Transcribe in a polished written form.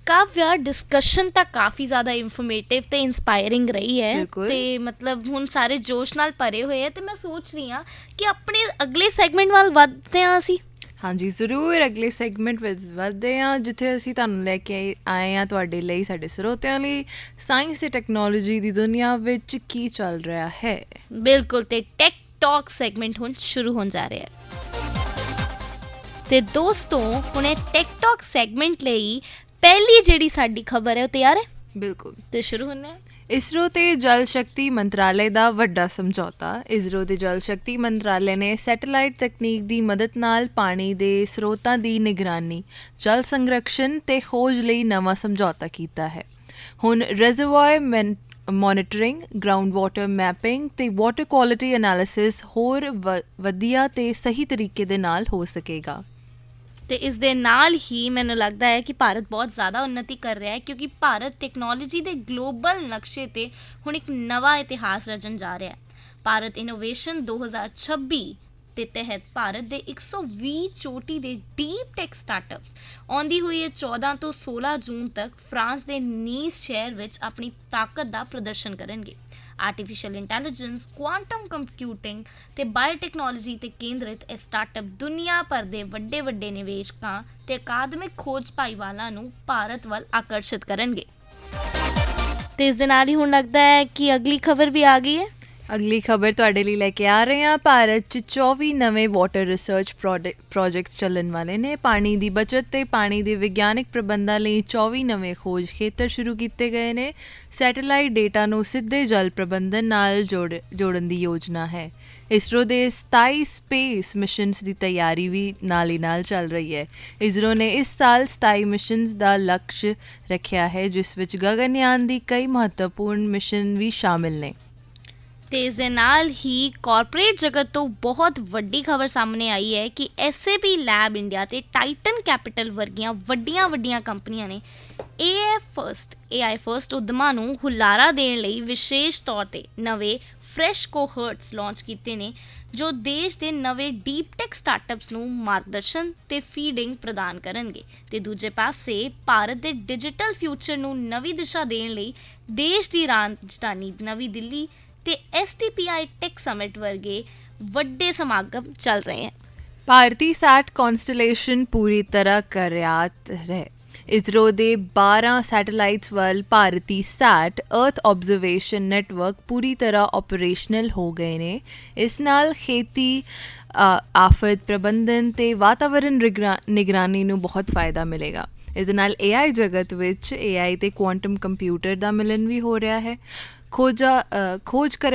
Kavya discussion ਤਾਂ ਕਾਫੀ ਜ਼ਿਆਦਾ informative ਤੇ ਇੰਸਪਾਇਰਿੰਗ ਰਹੀ ਹੈ ਤੇ ਮਤਲਬ ਹੁਣ ਸਾਰੇ ਜੋਸ਼ ਨਾਲ ਭਰੇ ਹੋਏ ਹੈ ਤੇ ਮੈਂ ਸੋਚ ਰਹੀ ਹਾਂ ਕਿ ਆਪਣੇ ਅਗਲੇ ਸੈਗਮੈਂਟ ਵੱਲ ਵੱਧਦੇ ਹਾਂ ਅਸੀਂ। ਹਾਂਜੀ ਜ਼ਰੂਰ, ਅਗਲੇ ਸੈਗਮੈਂਟ ਵਿੱਚ ਵੱਧਦੇ ਹਾਂ ਜਿੱਥੇ ਅਸੀਂ ਤੁਹਾਨੂੰ ਲੈ ਕੇ ਆਏ ਹਾਂ ਤੁਹਾਡੇ ਲਈ, ਸਾਡੇ ਸਰੋਤਿਆਂ ਲਈ, ਸਾਇੰਸ ਤੇ ਟੈਕਨੋਲੋਜੀ ਦੀ ਦੁਨੀਆ ਵਿੱਚ ਕੀ ਚੱਲ ਰਿਹਾ ਹੈ। ਬਿਲਕੁਲ, ਤੇ ਟੈਕ ਟਾਕ ਸੈਗਮੈਂਟ ਹੁਣ ਸ਼ੁਰੂ ਹੋਣ ਜਾ ਰਿਹਾ ਹੈ। ਤੇ ਦੋਸਤੋ ਹੁਣ ਇਹ ਟੈਕ ਟਾਕ ਸੈਗਮੈਂਟ ਲਈ ਪਹਿਲੀ ਜਿਹੜੀ ਸਾਡੀ ਖਬਰ ਹੈ ਉਹ ਤਿਆਰ ਹੈ? ਬਿਲਕੁਲ, ਤੇ ਸ਼ੁਰੂ ਹੁੰਦੇ ਹਾਂ। ਇਸਰੋ ਤੇ ਜਲ ਸ਼ਕਤੀ ਮੰਤਰਾਲੇ ਦਾ ਵੱਡਾ ਸਮਝੌਤਾ। ਇਸਰੋ ਤੇ ਜਲ ਸ਼ਕਤੀ ਮੰਤਰਾਲੇ ਨੇ ਸੈਟੇਲਾਈਟ ਤਕਨੀਕ ਦੀ ਮਦਦ ਨਾਲ ਪਾਣੀ ਦੇ ਸਰੋਤਾਂ ਦੀ ਨਿਗਰਾਨੀ, ਜਲ ਸੰਰਕਸ਼ਣ ਤੇ ਖੋਜ ਲਈ ਨਵਾਂ ਸਮਝੌਤਾ ਕੀਤਾ ਹੈ। ਹੁਣ reservoir monitoring, ground water mapping ਤੇ ਵਾਟਰ ਕੁਆਲਿਟੀ ਐਨਾਲਿਸਿਸ ਹੋਰ ਵਧੀਆ ਤੇ ਸਹੀ ਤਰੀਕੇ ਦੇ ਨਾਲ ਹੋ ਸਕੇਗਾ। ਤੇ ਇਸ ਦੇ ਨਾਲ ਹੀ ਮੈਨੂੰ ਲੱਗਦਾ ਹੈ ਕਿ ਭਾਰਤ ਬਹੁਤ ਜ਼ਿਆਦਾ ਉੱਨਤੀ ਕਰ ਰਿਹਾ ਹੈ ਕਿਉਂਕਿ ਭਾਰਤ ਟੈਕਨੋਲੋਜੀ ਦੇ ਗਲੋਬਲ ਨਕਸ਼ੇ 'ਤੇ ਹੁਣ ਇੱਕ ਨਵਾਂ ਇਤਿਹਾਸ ਰਚਣ ਜਾ ਰਿਹਾ ਹੈ। ਭਾਰਤ ਇਨੋਵੇਸ਼ਨ 2026 ਦੇ ਤਹਿਤ ਭਾਰਤ ਦੇ 120 ਚੋਟੀ ਦੇ ਡੀਪ ਟੈਕ ਸਟਾਰਟਅਪਸ ਆਉਂਦੀ ਹੋਈ ਹੈ 14 ਤੋਂ 16 ਜੂਨ ਤੱਕ ਫਰਾਂਸ ਦੇ ਨੀਸ ਸ਼ਹਿਰ ਵਿੱਚ ਆਪਣੀ ਤਾਕਤ ਦਾ ਪ੍ਰਦਰਸ਼ਨ ਕਰਨਗੇ। ਆਰਟੀਫਿਸ਼ੀਅਲ ਇੰਟੈਲੀਜੈਂਸ, ਕੁਆਂਟਮ ਕੰਪਿਊਟਿੰਗ ਤੇ ਬਾਇਓਟੈਕਨੋਲੋਜੀ ਤੇ ਕੇਂਦਰਿਤ ਇਹ ਸਟਾਰਟਅਪ ਦੁਨੀਆ ਭਰ ਦੇ ਵੱਡੇ ਵੱਡੇ ਨਿਵੇਸ਼ਕਾਂ ਤੇ ਅਕਾਦਮਿਕ ਖੋਜ ਭਾਈਵਾਲਾਂ ਨੂੰ ਭਾਰਤ ਵੱਲ ਆਕਰਸ਼ਿਤ ਕਰਨਗੇ। ਤੇ ਇਸ ਦੇ ਨਾਲ ਹੀ ਹੁਣ ਲੱਗਦਾ ਹੈ ਕਿ ਅਗਲੀ ਖਬਰ ਵੀ ਆ ਗਈ ਹੈ। ਅਗਲੀ ਖਬਰ ਤੁਹਾਡੇ ਲਈ ਲੈ ਕੇ ਆ ਰਹੇ ਹਾਂ। ਭਾਰਤ 'ਚ 24 ਨਵੇਂ ਵਾਟਰ ਰਿਸਰਚ ਪ੍ਰੋਜੈਕਟਸ ਚੱਲਣ ਵਾਲੇ ਨੇ। ਪਾਣੀ ਦੀ ਬਚਤ ਤੇ ਪਾਣੀ ਦੇ ਵਿਗਿਆਨਿਕ ਪ੍ਰਬੰਧਾਂ ਲਈ 24 ਨਵੇਂ ਖੋਜ ਖੇਤਰ ਸ਼ੁਰੂ ਕੀਤੇ ਗਏ ਨੇ। ਸੈਟੇਲਾਈਟ ਡੇਟਾ ਨੂੰ ਸਿੱਧੇ ਜਲ ਪ੍ਰਬੰਧਨ ਨਾਲ ਜੋੜਨ ਦੀ ਯੋਜਨਾ ਹੈ। ਇਸਰੋ ਦੇ 27 ਸਪੇਸ ਮਿਸ਼ਨਸ ਦੀ ਤਿਆਰੀ ਵੀ ਨਾਲ ਹੀ ਨਾਲ ਚੱਲ ਰਹੀ ਹੈ। ਇਸਰੋ ਨੇ ਇਸ ਸਾਲ 27 ਮਿਸ਼ਨਸ ਦਾ ਲਕਸ਼ ਰੱਖਿਆ ਹੈ ਜਿਸ ਵਿੱਚ ਗਗਨਯਾਨ ਦੀ ਕਈ ਮਹੱਤਵਪੂਰਨ ਮਿਸ਼ਨ ਵੀ ਸ਼ਾਮਿਲ ਨੇ। ਤੇ ਇਸ ਦੇ ਨਾਲ ਹੀ ਕਾਰਪੋਰੇਟ ਜਗਤ ਤੋਂ ਬਹੁਤ ਵੱਡੀ ਖਬਰ ਸਾਹਮਣੇ ਆਈ ਹੈ ਕਿ SAP ਲੈਬ ਇੰਡੀਆ ਤੇ ਟਾਈਟਨ ਕੈਪੀਟਲ ਵਰਗੀਆਂ ਵੱਡੀਆਂ ਕੰਪਨੀਆਂ ਨੇ AI ਫਸਟ ਉਦਮਾਂ ਨੂੰ ਹੁਲਾਰਾ ਦੇਣ ਲਈ ਵਿਸ਼ੇਸ਼ ਤੌਰ ਤੇ ਨਵੇਂ ਫਰੈਸ਼ ਕੋਹਰਟਸ ਲਾਂਚ ਕੀਤੇ ਨੇ ਜੋ ਦੇਸ਼ ਦੇ ਨਵੇਂ ਡੀਪ ਟੈਕ ਸਟਾਰਟਅਪਸ ਨੂੰ ਮਾਰਗਦਰਸ਼ਨ ਤੇ ਫੀਡਿੰਗ ਪ੍ਰਦਾਨ ਕਰਨਗੇ। ਤੇ ਦੂਜੇ ਪਾਸੇ ਭਾਰਤ ਦੇ ਡਿਜੀਟਲ ਫਿਊਚਰ ਨੂੰ ਨਵੀਂ ਦਿਸ਼ਾ ਦੇਣ ਲਈ ਦੇਸ਼ ਦੀ ਰਾਜਧਾਨੀ ਨਵੀਂ ਦਿੱਲੀ ਤੇ STPI ਟੈਕ ਸਮਿਟ ਵਰਗੇ ਵੱਡੇ ਸਮਾਗਮ ਚੱਲ ਰਹੇ ਹਨ। ਭਾਰਤੀ ਸੈਟ ਕੌਂਸਟੇਲੇਸ਼ਨ ਪੂਰੀ ਤਰ੍ਹਾਂ ਕਾਰਜਰਤ ਹੈ। ਇਸਰੋ ਦੇ 12 ਸੈਟੇਲਾਈਟਸ ਵੱਲ ਭਾਰਤੀ ਸੈਟ ਅਰਥ ਆਬਜ਼ਰਵੇਸ਼ਨ ਨੈਟਵਰਕ ਪੂਰੀ ਤਰ੍ਹਾਂ ਆਪਰੇਸ਼ਨਲ ਹੋ ਗਏ ਨੇ। ਇਸ ਨਾਲ ਖੇਤੀ, ਆਫਤ ਪ੍ਰਬੰਧਨ ਤੇ ਵਾਤਾਵਰਨ ਨਿਗਰਾਨੀ ਨੂੰ ਬਹੁਤ ਫਾਇਦਾ ਮਿਲੇਗਾ। ਇਸ ਦੇ ਨਾਲ AI ਜਗਤ ਵਿੱਚ AI ਤੇ ਕੁਆਂਟਮ ਕੰਪਿਊਟਰ ਦਾ ਮਿਲਨ ਵੀ ਹੋ ਰਿਹਾ ਹੈ। ਖੋਜ ਕਰਨ